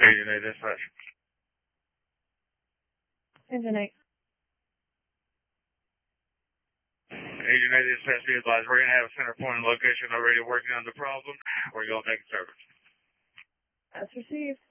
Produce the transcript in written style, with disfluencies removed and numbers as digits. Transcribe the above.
Agent 8 dispatch. Agent 8. Agent 8 dispatch, be advised, we're going to have a center point location already working on the problem. We're going to take service. As received.